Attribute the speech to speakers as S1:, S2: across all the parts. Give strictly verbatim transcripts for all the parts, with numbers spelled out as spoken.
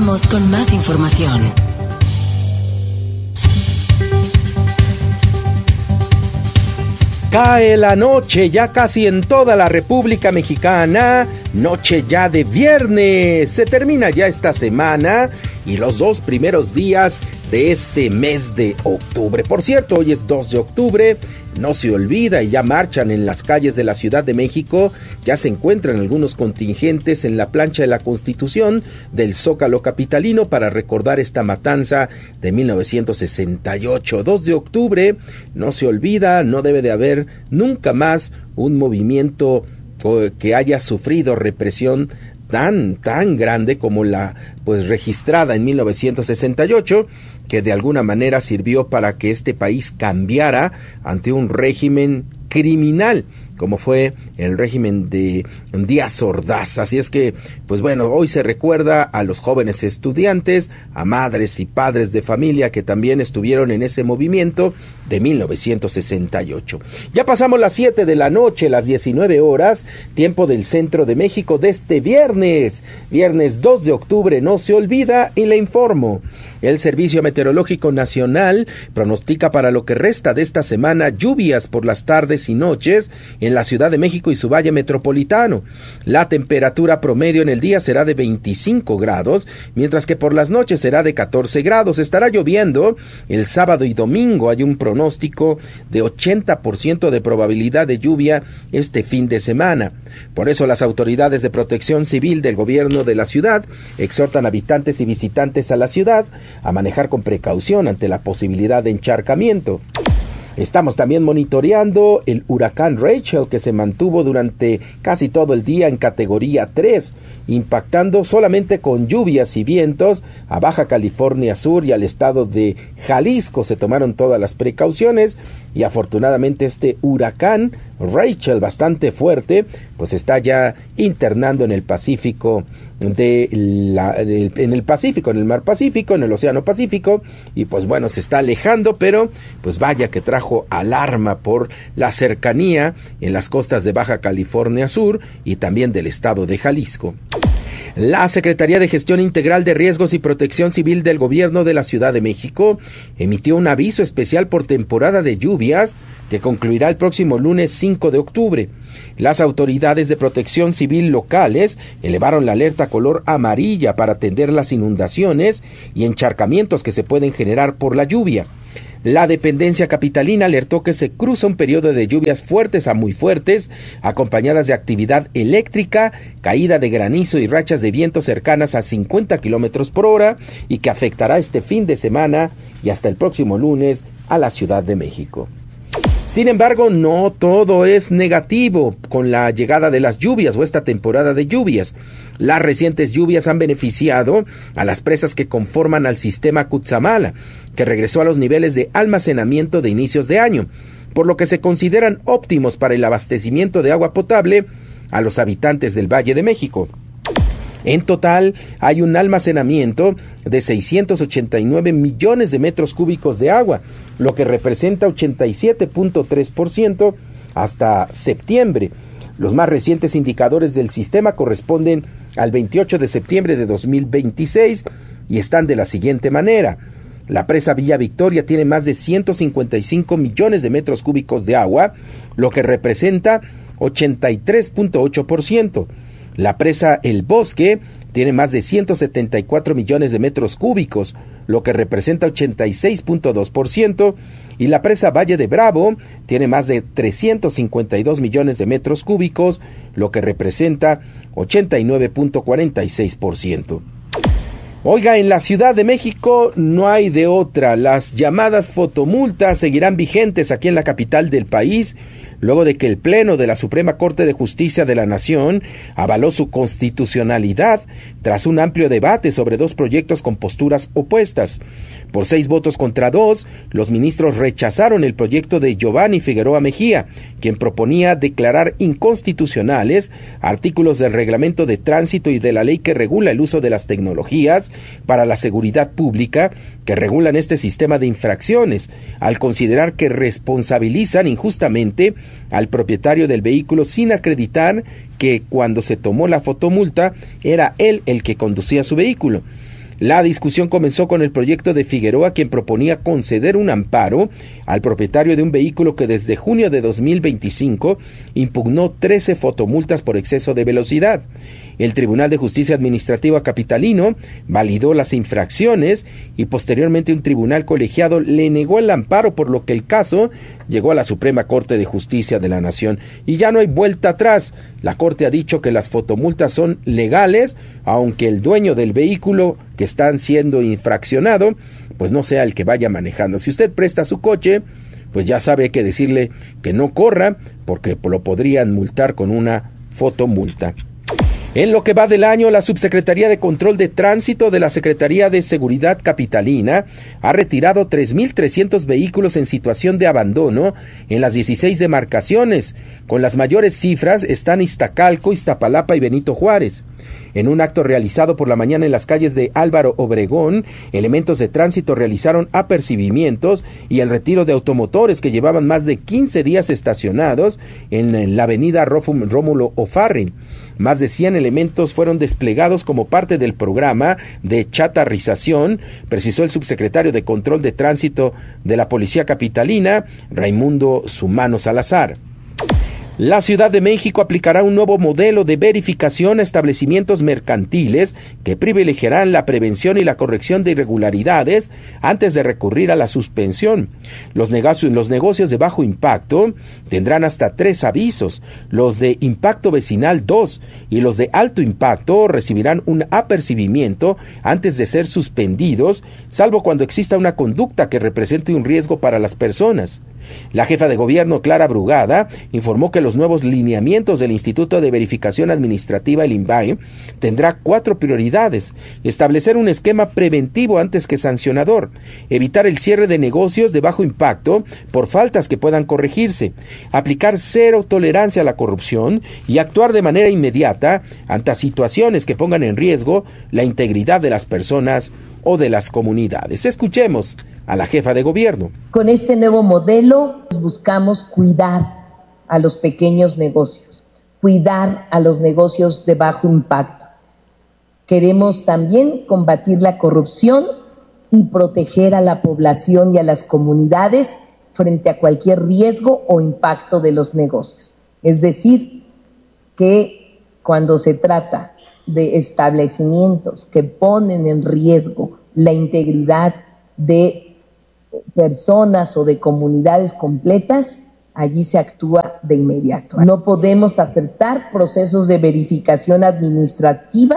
S1: Continuamos con más información.
S2: Cae la noche ya casi en toda la República Mexicana, noche ya de viernes, se termina ya esta semana y los dos primeros días de este mes de octubre. Por cierto, hoy es dos de octubre, no se olvida y ya marchan en las calles de la Ciudad de México, ya se encuentran algunos contingentes en la plancha de la Constitución del Zócalo capitalino para recordar esta matanza de mil novecientos sesenta y ocho. dos de octubre, no se olvida, no debe de haber nunca más un movimiento que haya sufrido represión tan, tan grande como la pues registrada en mil novecientos sesenta y ocho, que de alguna manera sirvió para que este país cambiara ante un régimen criminal, como fue el régimen de Díaz Ordaz. Así es que, pues bueno, hoy se recuerda a los jóvenes estudiantes, a madres y padres de familia que también estuvieron en ese movimiento de mil novecientos sesenta y ocho. Ya pasamos las siete de la noche, las diecinueve horas, tiempo del centro de México de este viernes, viernes dos de octubre, no se olvida, y le informo. El Servicio Meteorológico Nacional pronostica para lo que resta de esta semana lluvias por las tardes y noches en la Ciudad de México y su valle metropolitano. La temperatura promedio en el día será de veinticinco grados, mientras que por las noches será de catorce grados. Estará lloviendo el sábado y domingo. Hay un pronóstico de ochenta por ciento de probabilidad de lluvia este fin de semana. Por eso las autoridades de protección civil del gobierno de la ciudad exhortan a habitantes y visitantes a la ciudad a manejar con precaución ante la posibilidad de encharcamiento. Estamos también monitoreando el huracán Rachel, que se mantuvo durante casi todo el día en categoría tres, impactando solamente con lluvias y vientos a Baja California Sur y al estado de Jalisco. Se tomaron todas las precauciones y afortunadamente este huracán Rachel, bastante fuerte, pues está ya internando en el Pacífico de la, de, en el Pacífico, en el Mar Pacífico, en el Océano Pacífico, y pues bueno, se está alejando, pero pues vaya que trajo alarma por la cercanía en las costas de Baja California Sur y también del estado de Jalisco. La Secretaría de Gestión Integral de Riesgos y Protección Civil del Gobierno de la Ciudad de México emitió un aviso especial por temporada de lluvias que concluirá el próximo lunes cinco de octubre. Las autoridades de protección civil locales elevaron la alerta color amarilla para atender las inundaciones y encharcamientos que se pueden generar por la lluvia. La dependencia capitalina alertó que se cruza un periodo de lluvias fuertes a muy fuertes, acompañadas de actividad eléctrica, caída de granizo y rachas de viento cercanas a cincuenta kilómetros por hora, y que afectará este fin de semana y hasta el próximo lunes a la Ciudad de México. Sin embargo, no todo es negativo con la llegada de las lluvias o esta temporada de lluvias. Las recientes lluvias han beneficiado a las presas que conforman al sistema Cutzamala, que regresó a los niveles de almacenamiento de inicios de año, por lo que se consideran óptimos para el abastecimiento de agua potable a los habitantes del Valle de México. En total, hay un almacenamiento de seiscientos ochenta y nueve millones de metros cúbicos de agua, lo que representa ochenta y siete punto tres por ciento hasta septiembre. Los más recientes indicadores del sistema corresponden al veintiocho de septiembre de dos mil veintiséis y están de la siguiente manera. La presa Villa Victoria tiene más de ciento cincuenta y cinco millones de metros cúbicos de agua, lo que representa ochenta y tres punto ocho por ciento. La presa El Bosque tiene más de ciento setenta y cuatro millones de metros cúbicos, lo que representa ochenta y seis punto dos por ciento, y la presa Valle de Bravo tiene más de trescientos cincuenta y dos millones de metros cúbicos, lo que representa ochenta y nueve punto cuarenta y seis por ciento. Oiga, en la Ciudad de México no hay de otra. Las llamadas fotomultas seguirán vigentes aquí en la capital del país, luego de que el Pleno de la Suprema Corte de Justicia de la Nación avaló su constitucionalidad tras un amplio debate sobre dos proyectos con posturas opuestas. Por seis votos contra dos, los ministros rechazaron el proyecto de Giovanni Figueroa Mejía, quien proponía declarar inconstitucionales artículos del Reglamento de Tránsito y de la ley que regula el uso de las tecnologías para la seguridad pública, que regulan este sistema de infracciones, al considerar que responsabilizan injustamente al propietario del vehículo sin acreditar que cuando se tomó la fotomulta era él el que conducía su vehículo. La discusión comenzó con el proyecto de Figueroa, quien proponía conceder un amparo al propietario de un vehículo que desde junio de dos mil veinticinco impugnó trece fotomultas por exceso de velocidad. El Tribunal de Justicia Administrativa capitalino validó las infracciones y posteriormente un tribunal colegiado le negó el amparo, por lo que el caso llegó a la Suprema Corte de Justicia de la Nación. Y ya no hay vuelta atrás. La Corte ha dicho que las fotomultas son legales, aunque el dueño del vehículo que están siendo infraccionado, pues no sea el que vaya manejando. Si usted presta su coche, pues ya sabe que decirle que no corra, porque lo podrían multar con una fotomulta. En lo que va del año, la Subsecretaría de Control de Tránsito de la Secretaría de Seguridad Capitalina ha retirado tres mil trescientos vehículos en situación de abandono en las dieciséis demarcaciones. Con las mayores cifras están Iztacalco, Iztapalapa y Benito Juárez. En un acto realizado por la mañana en las calles de Álvaro Obregón, elementos de tránsito realizaron apercibimientos y el retiro de automotores que llevaban más de quince días estacionados en la avenida Rómulo O'Farrill. Más de cien elementos fueron desplegados como parte del programa de chatarrización, precisó el subsecretario de Control de Tránsito de la Policía Capitalina, Raimundo Sumano Salazar. La Ciudad de México aplicará un nuevo modelo de verificación a establecimientos mercantiles que privilegiarán la prevención y la corrección de irregularidades antes de recurrir a la suspensión. Los negocios, los negocios de bajo impacto tendrán hasta tres avisos, los de impacto vecinal dos y los de alto impacto recibirán un apercibimiento antes de ser suspendidos, salvo cuando exista una conducta que represente un riesgo para las personas. La jefa de gobierno, Clara Brugada, informó que los nuevos lineamientos del Instituto de Verificación Administrativa, el INVAE, tendrá cuatro prioridades: establecer un esquema preventivo antes que sancionador, evitar el cierre de negocios de bajo impacto por faltas que puedan corregirse, aplicar cero tolerancia a la corrupción y actuar de manera inmediata ante situaciones que pongan en riesgo la integridad de las personas o de las comunidades. Escuchemos a la jefa de gobierno.
S1: Con este nuevo modelo buscamos cuidar a los pequeños negocios, cuidar a los negocios de bajo impacto. Queremos también combatir la corrupción y proteger a la población y a las comunidades frente a cualquier riesgo o impacto de los negocios. Es decir, que cuando se trata de establecimientos que ponen en riesgo la integridad de personas o de comunidades completas, allí se actúa de inmediato. No podemos aceptar procesos de verificación administrativa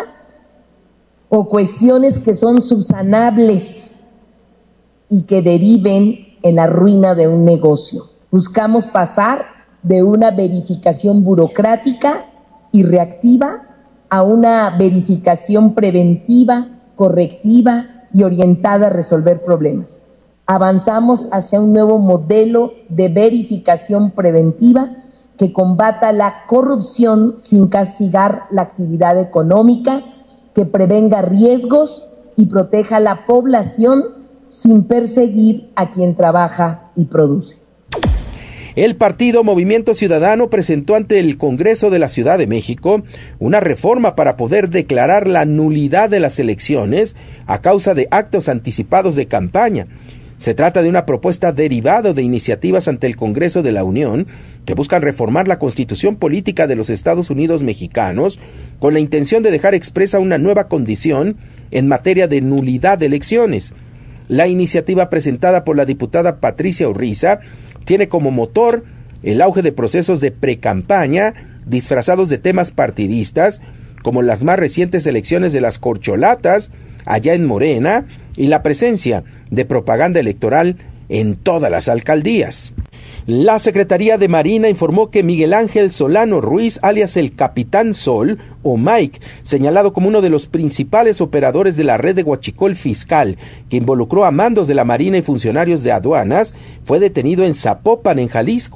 S1: o cuestiones que son subsanables y que deriven en la ruina de un negocio. Buscamos pasar de una verificación burocrática y reactiva a una verificación preventiva, correctiva y orientada a resolver problemas. Avanzamos hacia un nuevo modelo de verificación preventiva que combata la corrupción sin castigar la actividad económica, que prevenga riesgos y proteja a la población sin perseguir a quien trabaja y produce.
S2: El partido Movimiento Ciudadano presentó ante el Congreso de la Ciudad de México una reforma para poder declarar la nulidad de las elecciones a causa de actos anticipados de campaña. Se trata de una propuesta derivada de iniciativas ante el Congreso de la Unión que buscan reformar la Constitución Política de los Estados Unidos Mexicanos con la intención de dejar expresa una nueva condición en materia de nulidad de elecciones. La iniciativa presentada por la diputada Patricia Urriza tiene como motor el auge de procesos de precampaña disfrazados de temas partidistas, como las más recientes elecciones de las corcholatas allá en Morena y la presencia de propaganda electoral en todas las alcaldías. La Secretaría de Marina informó que Miguel Ángel Solano Ruiz, alias el Capitán Sol o Mike, señalado como uno de los principales operadores de la red de huachicol fiscal que involucró a mandos de la Marina y funcionarios de aduanas, fue detenido en Zapopan, en Jalisco.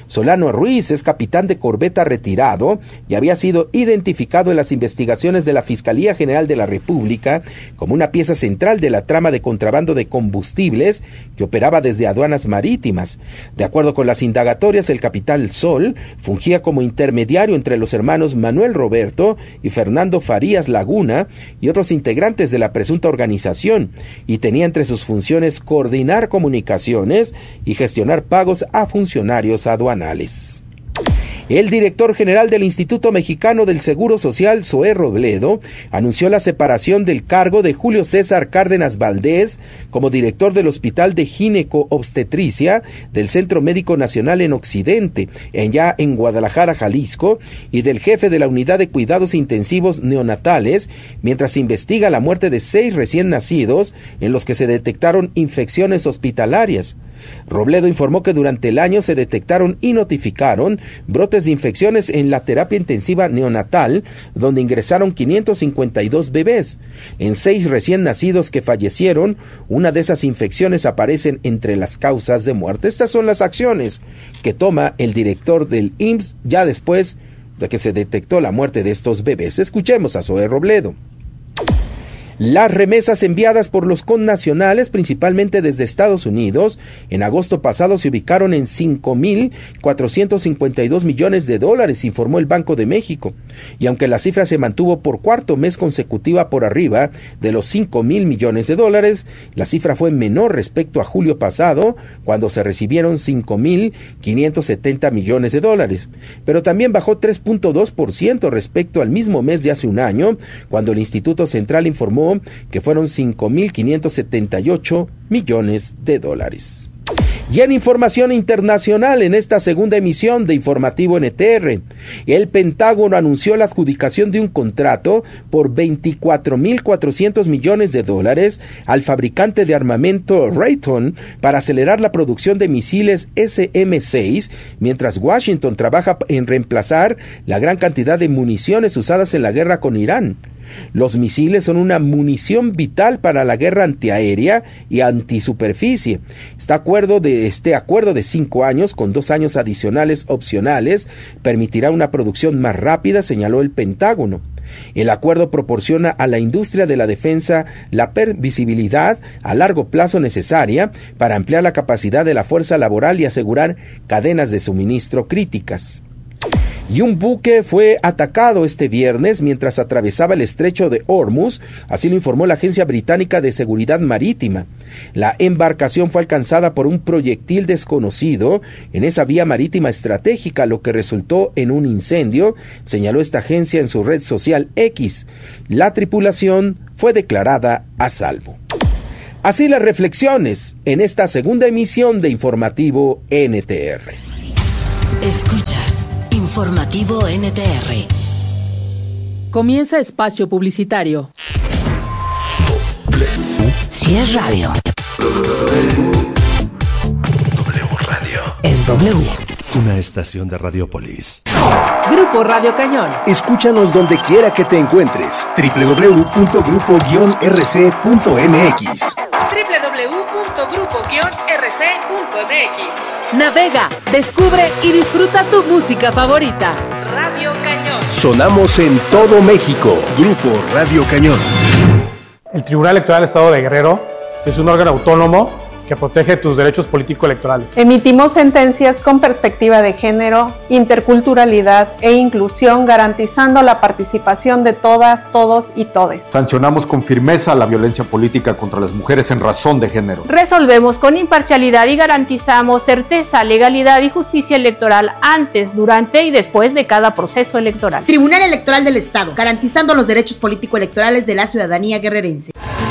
S2: Solano Ruiz es capitán de corbeta retirado y había sido identificado en las investigaciones de la Fiscalía General de la República como una pieza central de la trama de contrabando de combustibles que operaba desde aduanas marítimas. De acuerdo con las indagatorias, el capitán Sol fungía como intermediario entre los hermanos Manuel Roberto y Fernando Farías Laguna y otros integrantes de la presunta organización, y tenía entre sus funciones coordinar comunicaciones y gestionar pagos a funcionarios aduanales. El director general del Instituto Mexicano del Seguro Social, Zoé Robledo, anunció la separación del cargo de Julio César Cárdenas Valdés como director del Hospital de Gineco-Obstetricia del Centro Médico Nacional en Occidente, allá en Guadalajara, Jalisco, y del jefe de la Unidad de Cuidados Intensivos Neonatales, mientras se investiga la muerte de seis recién nacidos en los que se detectaron infecciones hospitalarias. Robledo informó que durante el año se detectaron y notificaron brotes de infecciones en la terapia intensiva neonatal, donde ingresaron quinientos cincuenta y dos bebés. En seis recién nacidos que fallecieron, una de esas infecciones aparecen entre las causas de muerte. Estas son las acciones que toma el director del I M S S ya después de que se detectó la muerte de estos bebés. Escuchemos a Zoé Robledo. Las remesas enviadas por los connacionales, principalmente desde Estados Unidos, en agosto pasado se ubicaron en cinco mil cuatrocientos cincuenta y dos millones de dólares, informó el Banco de México. Y aunque la cifra se mantuvo por cuarto mes consecutiva por arriba de los cinco mil millones de dólares, la cifra fue menor respecto a julio pasado, cuando se recibieron cinco mil quinientos setenta millones de dólares. Pero también bajó tres punto dos por ciento respecto al mismo mes de hace un año, cuando el Instituto Central informó que fueron cinco mil quinientos setenta y ocho millones de dólares. Y en información internacional, en esta segunda emisión de Informativo N T R, el Pentágono anunció la adjudicación de un contrato por veinticuatro mil cuatrocientos millones de dólares al fabricante de armamento Raytheon para acelerar la producción de misiles S M seis, mientras Washington trabaja en reemplazar la gran cantidad de municiones usadas en la guerra con Irán. Los misiles son una munición vital para la guerra antiaérea y antisuperficie. Este acuerdo de, este acuerdo de cinco años, con dos años adicionales opcionales, permitirá una producción más rápida, señaló el Pentágono. El acuerdo proporciona a la industria de la defensa la previsibilidad a largo plazo necesaria para ampliar la capacidad de la fuerza laboral y asegurar cadenas de suministro críticas. Y un buque fue atacado este viernes mientras atravesaba el estrecho de Hormuz, así lo informó la Agencia Británica de Seguridad Marítima. La embarcación fue alcanzada por un proyectil desconocido en esa vía marítima estratégica, lo que resultó en un incendio, señaló esta agencia en su red social X. La tripulación fue declarada a salvo. Así las reflexiones en esta segunda emisión de Informativo N T R.
S3: Escuchas Informativo N T R.
S4: Comienza espacio publicitario.
S3: Si es radio,
S5: W Radio.
S3: Es W.
S5: Una estación de Radiopolis.
S4: Grupo Radio Cañón.
S6: Escúchanos donde quiera que te encuentres. doble u doble u doble u punto grupo guion r c punto m x.
S4: doble u doble u doble u punto grupo guion r c punto m x. Navega, descubre y disfruta tu música favorita. Radio Cañón.
S6: Sonamos en todo México. Grupo Radio Cañón.
S7: El Tribunal Electoral del Estado de Guerrero es un órgano autónomo que protege tus derechos político-electorales.
S8: Emitimos sentencias con perspectiva de género, interculturalidad e inclusión, garantizando la participación de todas, todos y todes.
S9: Sancionamos con firmeza la violencia política contra las mujeres en razón de género.
S10: Resolvemos con imparcialidad y garantizamos certeza, legalidad y justicia electoral antes, durante y después de cada proceso electoral.
S11: Tribunal Electoral del Estado, garantizando los derechos político-electorales de la ciudadanía guerrerense.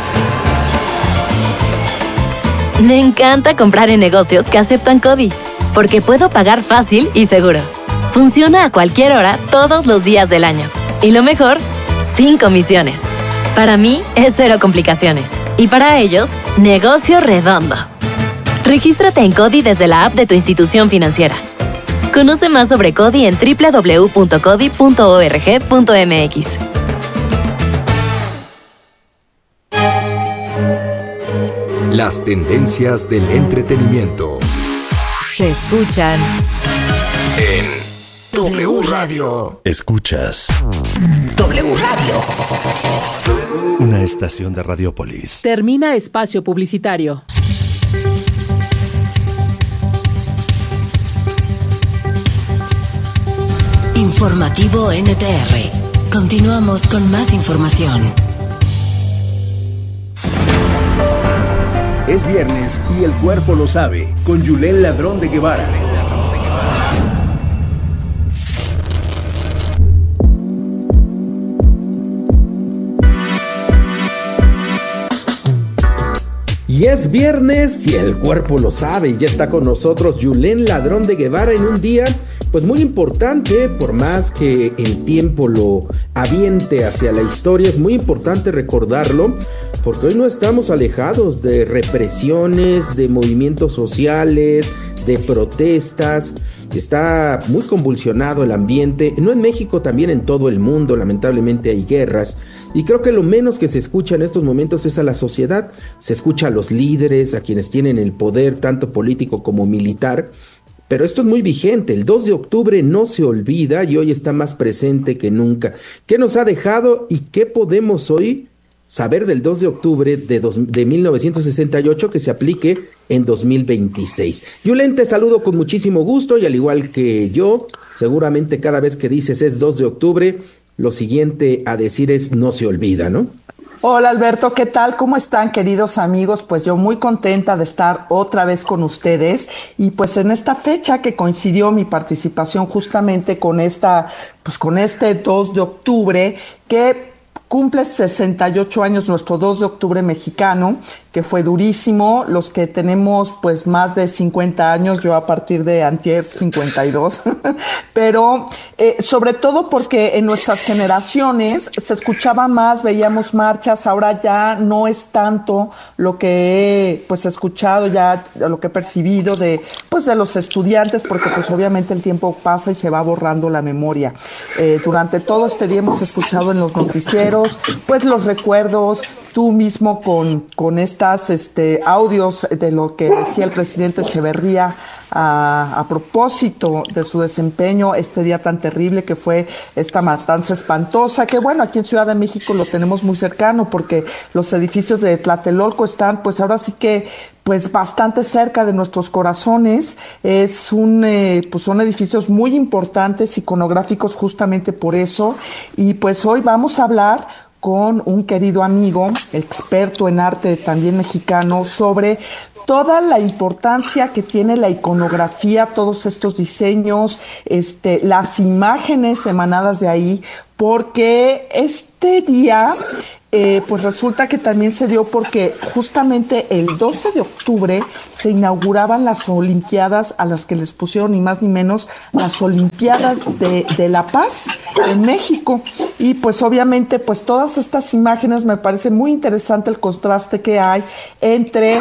S12: Me encanta comprar en negocios que aceptan CODI, porque puedo pagar fácil y seguro. Funciona a cualquier hora, todos los días del año. Y lo mejor, sin comisiones. Para mí, es cero complicaciones. Y para ellos, negocio redondo. Regístrate en CODI desde la app de tu institución financiera. Conoce más sobre CODI en doble u doble u doble u punto codi punto org punto m x.
S13: Las tendencias del entretenimiento
S3: se escuchan W Radio.
S5: Escuchas
S3: W Radio.
S5: Una estación de Radiopolis.
S4: Termina espacio publicitario.
S3: Informativo N T R. Continuamos con más información.
S6: Es viernes y el cuerpo lo sabe, con Yulén Ladrón de Guevara.
S2: Y es viernes y el cuerpo lo sabe, y ya está con nosotros Yulén Ladrón de Guevara en un día pues muy importante, por más que el tiempo lo aviente hacia la historia, es muy importante recordarlo, porque hoy no estamos alejados de represiones, de movimientos sociales, de protestas. Está muy convulsionado el ambiente, no en México, también en todo el mundo. Lamentablemente hay guerras, y creo que lo menos que se escucha en estos momentos es a la sociedad. Se escucha a los líderes, a quienes tienen el poder, tanto político como militar, pero esto es muy vigente. El dos de octubre no se olvida y hoy está más presente que nunca. ¿Qué nos ha dejado y qué podemos hoy saber del dos de octubre de, dos, de mil novecientos sesenta y ocho que se aplique en dos mil veintiséis? Yulén, te saludo con muchísimo gusto, y al igual que yo, seguramente cada vez que dices es dos de octubre, lo siguiente a decir es no se olvida, ¿no?
S13: Hola Alberto, ¿qué tal? ¿Cómo están, queridos amigos? Pues yo muy contenta de estar otra vez con ustedes, y pues en esta fecha que coincidió mi participación justamente con esta, pues con este dos de octubre, que cumple sesenta y ocho años nuestro dos de octubre mexicano, que fue durísimo. Los que tenemos pues más de cincuenta años, yo a partir de antier cincuenta y dos, pero eh, sobre todo porque en nuestras generaciones se escuchaba más, veíamos marchas. Ahora ya no es tanto lo que he pues escuchado, ya lo que he percibido de pues de los estudiantes, porque pues obviamente el tiempo pasa y se va borrando la memoria. Eh, durante todo este día hemos escuchado en los noticieros pues los recuerdos, tú mismo con, con estas este, audios de lo que decía el presidente Echeverría a, a propósito de su desempeño este día tan terrible que fue esta matanza espantosa, que bueno, aquí en Ciudad de México lo tenemos muy cercano, porque los edificios de Tlatelolco están pues ahora sí que pues bastante cerca de nuestros corazones. Es un eh, pues son edificios muy importantes, iconográficos, justamente por eso. Y pues hoy vamos a hablar con un querido amigo, experto en arte también mexicano, sobre toda la importancia que tiene la iconografía, todos estos diseños, este, las imágenes emanadas de ahí, porque este día eh, pues resulta que también se dio porque justamente el doce de octubre se inauguraban las Olimpiadas, a las que les pusieron ni más ni menos las Olimpiadas de, de La Paz en México. Y pues obviamente pues todas estas imágenes, me parece muy interesante el contraste que hay entre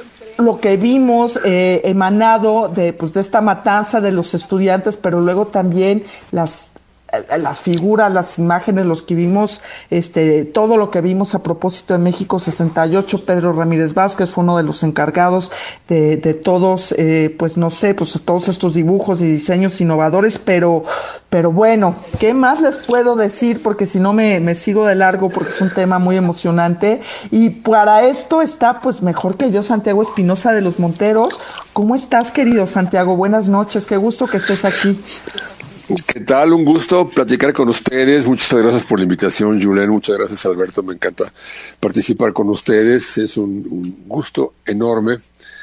S13: lo que vimos eh, emanado de pues de esta matanza de los estudiantes, pero luego también las las figuras, las imágenes, los que vimos, este, todo lo que vimos a propósito de México sesenta y ocho. Pedro Ramírez Vázquez fue uno de los encargados de, de todos, eh, pues no sé, pues todos estos dibujos y diseños innovadores, pero, pero bueno, ¿qué más les puedo decir? Porque si no me, me sigo de largo, porque es un tema muy emocionante, y para esto está, pues mejor que yo, Santiago Espinosa de los Monteros. ¿Cómo estás, querido Santiago? Buenas noches, qué gusto que estés aquí.
S14: ¿Qué tal? Un gusto platicar con ustedes. Muchas gracias por la invitación, Yulén. Muchas gracias, Alberto. Me encanta participar con ustedes. Es un, un gusto enorme.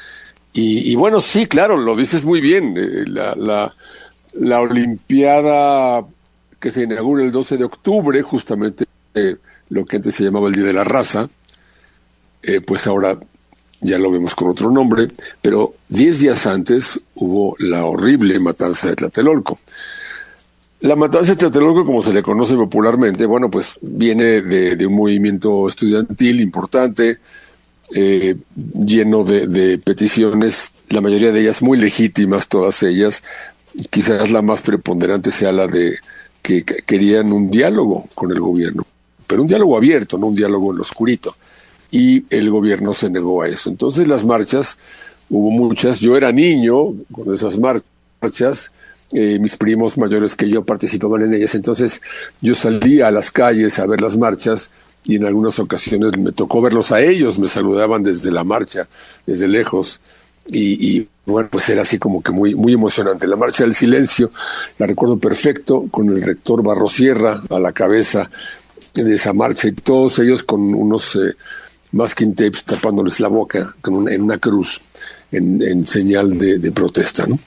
S14: Y, y bueno, sí, claro, lo dices muy bien. Eh, la, la, la Olimpiada que se inaugura el doce de octubre, justamente eh, lo que antes se llamaba el Día de la Raza, eh, pues ahora ya lo vemos con otro nombre, pero diez días antes hubo la horrible matanza de Tlatelolco. La matanza de Tlatelolco, como se le conoce popularmente, bueno, pues viene de, de un movimiento estudiantil importante, eh, lleno de, de peticiones, la mayoría de ellas muy legítimas, todas ellas. Quizás la más preponderante sea la de que querían un diálogo con el gobierno, pero un diálogo abierto, no un diálogo en lo oscurito. Y el gobierno se negó a eso. Entonces las marchas, hubo muchas. Yo era niño con esas marchas, eh, mis primos mayores que yo participaban en ellas. Entonces yo salía a las calles a ver las marchas y en algunas ocasiones me tocó verlos a ellos, me saludaban desde la marcha, desde lejos. Y, y bueno, pues era así como que muy, muy emocionante. La Marcha del Silencio la recuerdo perfecto, con el rector Barrosierra a la cabeza de esa marcha y todos ellos con unos eh, masking tapes tapándoles la boca con una, en una cruz en, en señal de, de protesta, ¿no?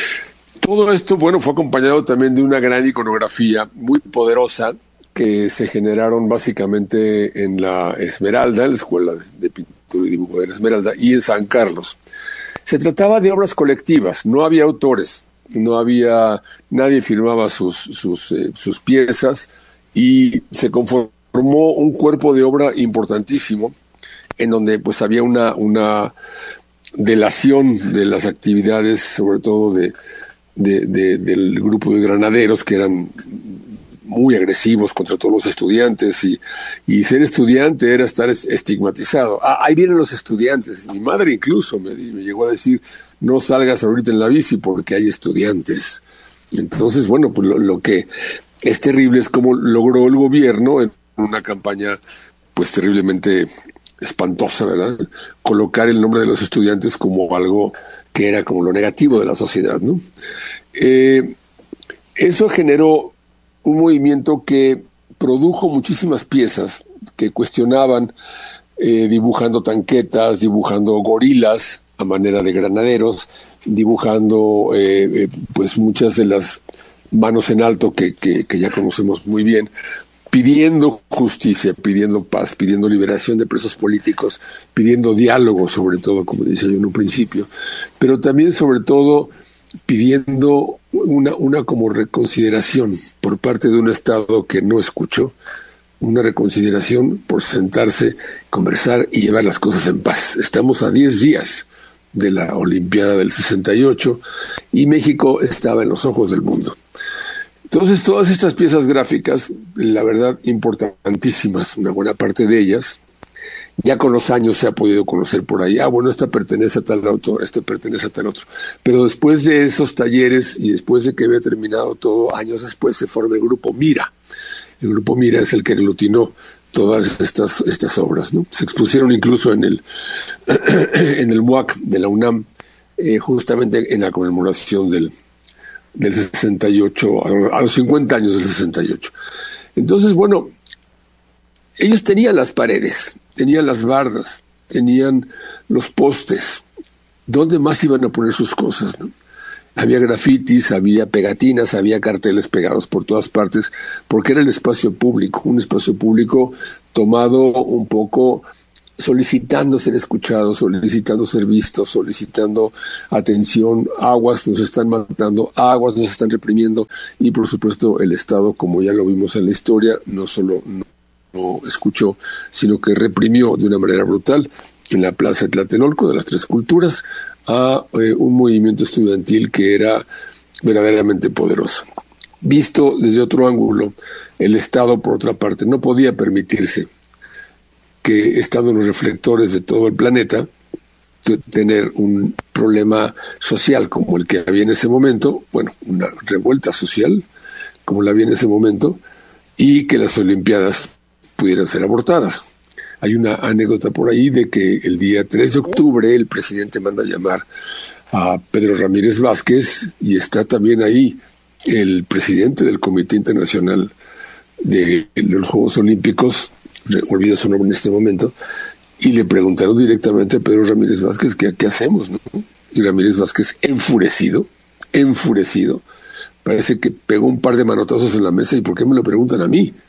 S14: Todo esto, bueno, fue acompañado también de una gran iconografía muy poderosa que se generaron básicamente en la Esmeralda, en la Escuela de Pintura y Dibujo de la Esmeralda, y en San Carlos. Se trataba de obras colectivas, no había autores, no había, nadie firmaba sus, sus, eh, sus piezas y se conformó un cuerpo de obra importantísimo en donde pues había una, una delación de las actividades, sobre todo de, de, de, del grupo de granaderos que eran muy agresivos contra todos los estudiantes y, y ser estudiante era estar estigmatizado. Ah, ahí vienen los estudiantes. Mi madre incluso me, me llegó a decir, no salgas ahorita en la bici porque hay estudiantes. Entonces, bueno, pues lo, lo que es terrible es cómo logró el gobierno en una campaña pues terriblemente espantosa, ¿verdad? Colocar el nombre de los estudiantes como algo que era como lo negativo de la sociedad, ¿no? Eh, eso generó un movimiento que produjo muchísimas piezas que cuestionaban, eh, dibujando tanquetas, dibujando gorilas a manera de granaderos, dibujando eh, eh, pues muchas de las manos en alto que, que, que ya conocemos muy bien, pidiendo justicia, pidiendo paz, pidiendo liberación de presos políticos, pidiendo diálogo sobre todo, como decía yo en un principio, pero también sobre todo pidiendo una, una como reconsideración por parte de un Estado que no escuchó, una reconsideración por sentarse, conversar y llevar las cosas en paz. Estamos a diez días de la Olimpiada del sesenta y ocho y México estaba en los ojos del mundo. Entonces todas estas piezas gráficas, la verdad importantísimas, una buena parte de ellas, ya con los años se ha podido conocer por ahí, ah, bueno, esta pertenece a tal autor, esta pertenece a tal otro. Pero después de esos talleres y después de que había terminado todo, años después se forma el Grupo Mira. El Grupo Mira es el que aglutinó todas estas, estas obras, ¿no? Se expusieron incluso en el, en el M U A C de la UNAM, eh, justamente en la conmemoración del, del sesenta y ocho, a los cincuenta años del sesenta y ocho. Entonces, bueno, ellos tenían las paredes, tenían las bardas, tenían los postes. ¿Dónde más iban a poner sus cosas, no? Había grafitis, había pegatinas, había carteles pegados por todas partes, porque era el espacio público, un espacio público tomado un poco solicitando ser escuchado, solicitando ser visto, solicitando atención. Aguas nos están matando, aguas nos están reprimiendo, y por supuesto el Estado, como ya lo vimos en la historia, no solo no, no escuchó, sino que reprimió de una manera brutal en la Plaza de Tlatelolco de las Tres Culturas a eh, un movimiento estudiantil que era verdaderamente poderoso. Visto desde otro ángulo, el Estado, por otra parte, no podía permitirse que, estando en los reflectores de todo el planeta, tener un problema social como el que había en ese momento, bueno, una revuelta social como la había en ese momento, y que las Olimpiadas pudieran ser abortadas. Hay una anécdota por ahí de que el día tres de octubre el presidente manda llamar a Pedro Ramírez Vázquez, y está también ahí el presidente del Comité Internacional de, de los Juegos Olímpicos, olvido su nombre en este momento, y le preguntaron directamente a Pedro Ramírez Vázquez que qué hacemos, ¿no? Y Ramírez Vázquez, enfurecido, enfurecido, parece que pegó un par de manotazos en la mesa. ¿Y por qué me lo preguntan a mí?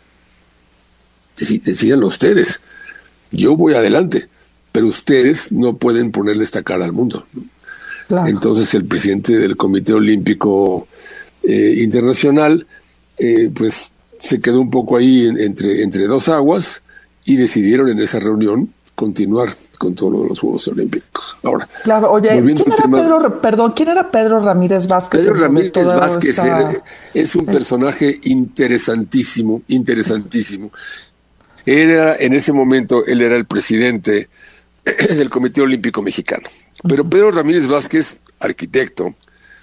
S14: Decídanlo ustedes. Yo voy adelante, pero ustedes no pueden ponerle esta cara al mundo, ¿no? Claro. Entonces el presidente del Comité Olímpico eh, Internacional eh, pues se quedó un poco ahí en, entre, entre dos aguas, y decidieron en esa reunión continuar con todo lo de los Juegos Olímpicos. Ahora,
S13: claro, oye, ¿quién era tema, Pedro, perdón, ¿quién era Pedro Ramírez Vázquez?
S14: Pedro Ramírez Vázquez esta... era, es un personaje interesantísimo, interesantísimo. Era, en ese momento, él era el presidente del Comité Olímpico Mexicano. Pero Pedro Ramírez Vázquez, arquitecto,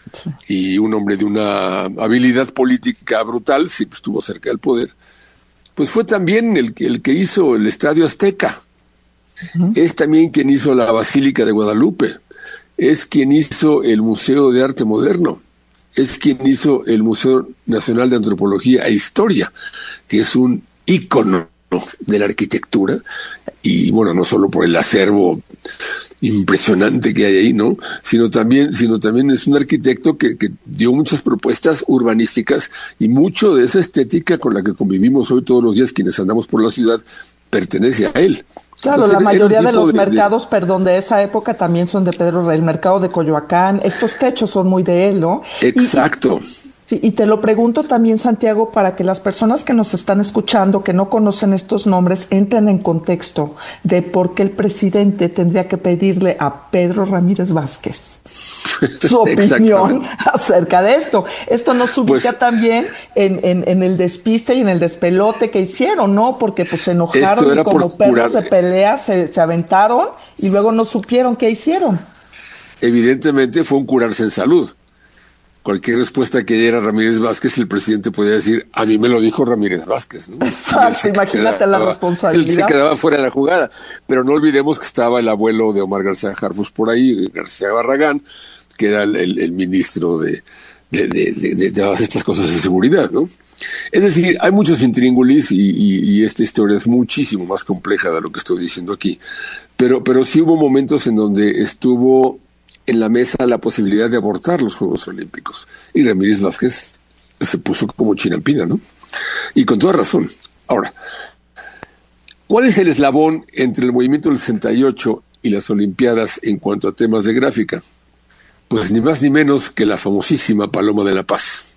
S14: sí. Y un hombre de una habilidad política brutal, sí, pues, estuvo cerca del poder, pues fue también el que, el que hizo el Estadio Azteca, uh-huh. Es también quien hizo la Basílica de Guadalupe, es quien hizo el Museo de Arte Moderno, es quien hizo el Museo Nacional de Antropología e Historia, que es un ícono de la arquitectura, y bueno, no solo por el acervo impresionante que hay ahí, ¿no? Sino también, sino también es un arquitecto que, que dio muchas propuestas urbanísticas, y mucho de esa estética con la que convivimos hoy todos los días quienes andamos por la ciudad pertenece a él.
S13: Claro, entonces, la mayoría de los de, mercados, de... perdón, de esa época también son de Pedro Rey. El mercado de Coyoacán, estos techos son muy de él, ¿no?
S14: Exacto.
S13: Y, y te lo pregunto también, Santiago, para que las personas que nos están escuchando, que no conocen estos nombres, entren en contexto de por qué el presidente tendría que pedirle a Pedro Ramírez Vázquez su opinión acerca de esto. Esto nos ubica pues, también en, en, en el despiste y en el despelote que hicieron, ¿no? Porque pues se enojaron y como perros de pelea se, se aventaron y luego no supieron qué hicieron.
S14: Evidentemente fue un curarse en salud. Cualquier respuesta que diera Ramírez Vázquez, el presidente podía decir, a mí me lo dijo Ramírez Vázquez, ¿no?
S13: Exacto, imagínate quedaba, la responsabilidad.
S14: Él se quedaba fuera de la jugada, pero no olvidemos que estaba el abuelo de Omar García Harfuch por ahí, García Barragán, que era el, el, el ministro de, de, de, de, de todas estas cosas de seguridad, ¿no? Es decir, hay muchos intríngulis y, y, y esta historia es muchísimo más compleja de lo que estoy diciendo aquí, pero, pero sí hubo momentos en donde estuvo en la mesa la posibilidad de abortar los Juegos Olímpicos, y Ramírez Vázquez se puso como chinampina, ¿no? Y con toda razón. Ahora, ¿cuál es el eslabón entre el movimiento del sesenta y ocho y las Olimpiadas en cuanto a temas de gráfica? Pues ni más ni menos que la famosísima Paloma de la Paz.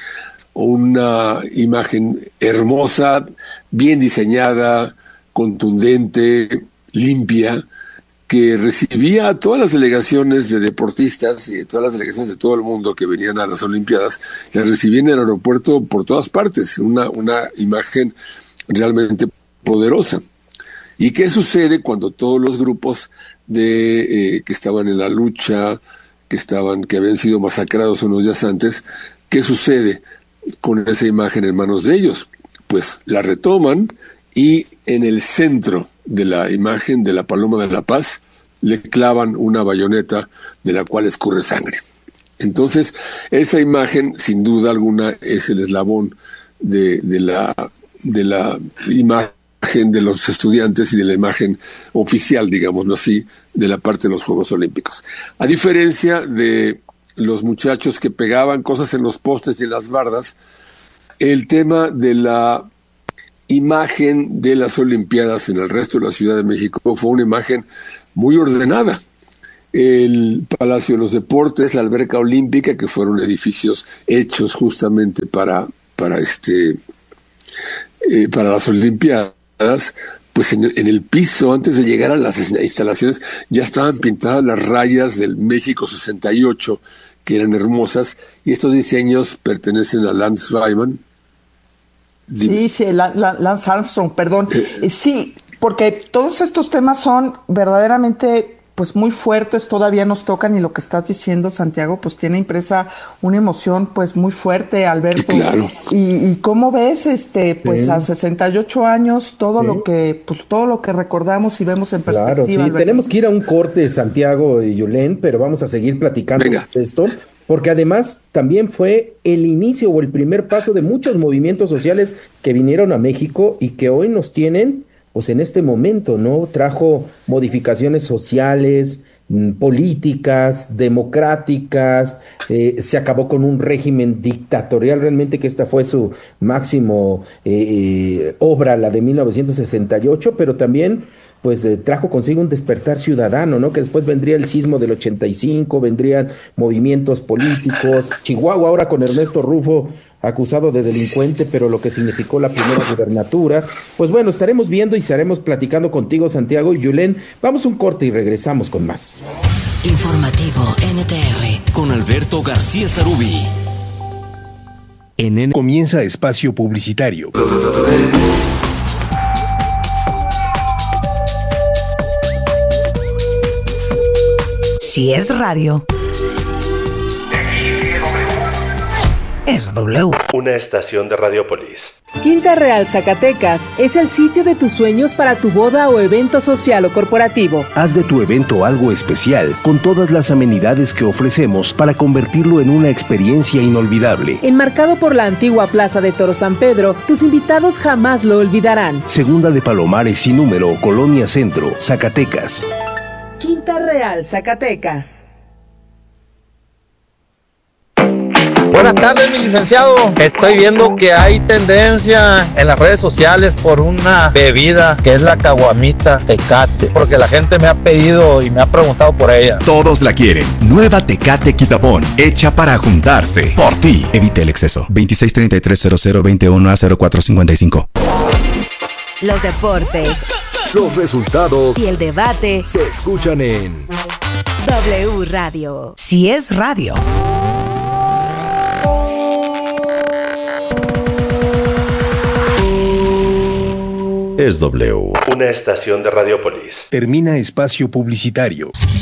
S14: Una imagen hermosa, bien diseñada, contundente, limpia, que recibía a todas las delegaciones de deportistas y de todas las delegaciones de todo el mundo que venían a las Olimpiadas, las recibían en el aeropuerto por todas partes, una, una imagen realmente poderosa. ¿Y qué sucede cuando todos los grupos de eh, que estaban en la lucha, que estaban, que habían sido masacrados unos días antes, qué sucede con esa imagen en manos de ellos? Pues la retoman y en el centro de la imagen de la Paloma de la Paz le clavan una bayoneta de la cual escurre sangre. Entonces, esa imagen, sin duda alguna, es el eslabón de, de la de la imagen de los estudiantes y de la imagen oficial, digámoslo así, de la parte de los Juegos Olímpicos. A diferencia de los muchachos que pegaban cosas en los postes y en las bardas, el tema de la imagen de las Olimpiadas en el resto de la Ciudad de México fue una imagen muy ordenada. El Palacio de los Deportes, la Alberca Olímpica, que fueron edificios hechos justamente para, para, este, eh, para las Olimpiadas, pues en el, en el piso, antes de llegar a las instalaciones, ya estaban pintadas las rayas del México sesenta y ocho, que eran hermosas, y estos diseños pertenecen a Lance Wyman.
S13: Sí, sí, la, la, Lance Armstrong, perdón. Eh, sí, porque todos estos temas son verdaderamente pues muy fuertes, todavía nos tocan, y lo que estás diciendo, Santiago, pues tiene impresa una emoción pues muy fuerte, Alberto.
S14: Claro.
S13: Y, y cómo ves, este, pues sí, a sesenta y ocho años, todo sí, lo que, pues todo lo que recordamos y vemos en perspectiva.
S2: Claro, sí,
S13: Alberto.
S2: Tenemos que ir a un corte, Santiago y Yulén, pero vamos a seguir platicando de esto, porque además también fue el inicio o el primer paso de muchos movimientos sociales que vinieron a México y que hoy nos tienen pues en este momento, ¿no? Trajo modificaciones sociales, políticas, democráticas, eh, se acabó con un régimen dictatorial, realmente que esta fue su máximo eh, obra, la de mil novecientos sesenta y ocho, pero también pues eh, trajo consigo un despertar ciudadano, ¿no? Que después vendría el sismo del ochenta y cinco, vendrían movimientos políticos, Chihuahua ahora con Ernesto Rufo acusado de delincuente, pero lo que significó la primera gubernatura. Pues bueno, estaremos viendo y estaremos platicando contigo, Santiago y Yulén. Vamos a un corte y regresamos con más.
S3: Informativo N T R
S5: con Alberto García Sarubí. En N-
S6: Comienza espacio publicitario.
S15: Si es radio, es W.
S16: Una estación de Radiopolis.
S4: Quinta Real Zacatecas es el sitio de tus sueños para tu boda o evento social o corporativo.
S6: Haz de tu evento algo especial con todas las amenidades que ofrecemos para convertirlo en una experiencia inolvidable.
S4: Enmarcado por la antigua Plaza de Toro San Pedro, tus invitados jamás lo olvidarán.
S6: Segunda de Palomares sin número, Colonia Centro, Zacatecas.
S4: Quinta Real Zacatecas.
S17: Buenas tardes, mi licenciado. Estoy viendo que hay tendencia en las redes sociales por una bebida que es la caguamita Tecate, porque la gente me ha pedido y me ha preguntado por ella.
S18: Todos la quieren. Nueva Tecate Quitapón, hecha para juntarse. Por ti. Evite el exceso. veintiséis treinta y tres cero cero veintiuno a cero cuatro cincuenta y cinco.
S3: Los deportes,
S19: los resultados
S3: y el debate
S19: se escuchan en
S3: W Radio.
S15: Si es radio.
S16: Es W. Una estación de Radiopolis.
S6: Termina espacio publicitario.